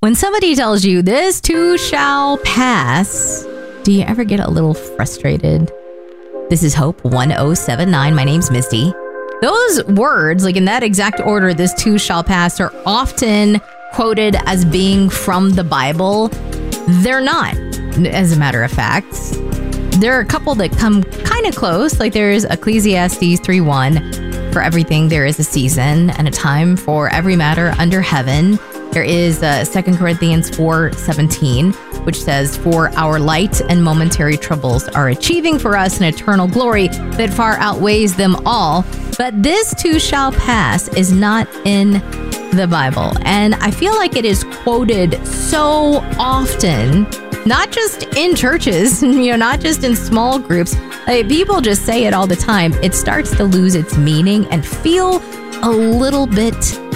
When somebody tells you this too shall pass, do you ever get a little frustrated? This is Hope 1079. My name's Misty. Those words, like in that exact order, this too shall pass, are often quoted as being from the Bible. They're not, as a matter of fact. There are a couple that come kind of close, like there's Ecclesiastes 3:1. For everything there is a season and a time for every matter under heaven. There is 2 Corinthians 4:17, which says, for our light and momentary troubles are achieving for us an eternal glory that far outweighs them all. But this too shall pass is not in the Bible. And I feel like it is quoted so often, not just in churches, not just in small groups. People just say it all the time. It starts to lose its meaning and feel a little bit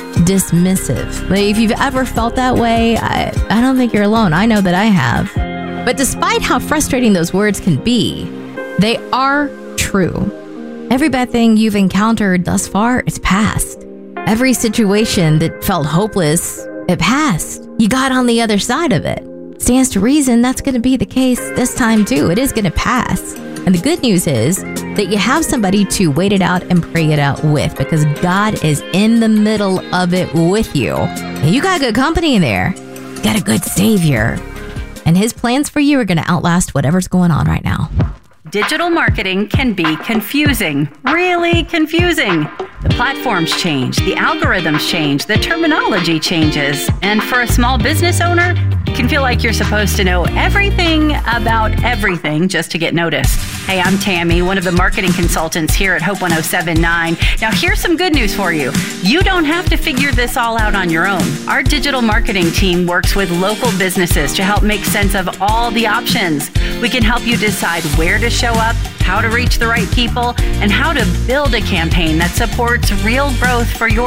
dismissive. Like, if you've ever felt that way, I don't think you're alone. I know that I have. But despite how frustrating those words can be, they are true. Every bad thing you've encountered thus far is past. Every situation that felt hopeless, it passed. You got on the other side of it. Stands to reason that's going to be the case this time too. It is going to pass. And the good news is that you have somebody to wait it out and pray it out with, because God is in the middle of it with you. And you got good company in there. You got a good Savior. And His plans for you are going to outlast whatever's going on right now. Digital marketing can be confusing, really confusing. The platforms change, the algorithms change, the terminology changes. And for a small business owner, it can feel like you're supposed to know everything about everything just to get noticed. Hey, I'm Tammy, one of the marketing consultants here at Hope 1079. Now, here's some good news for you. You don't have to figure this all out on your own. Our digital marketing team works with local businesses to help make sense of all the options. We can help you decide where to show up, how to reach the right people, and how to build a campaign that supports real growth for your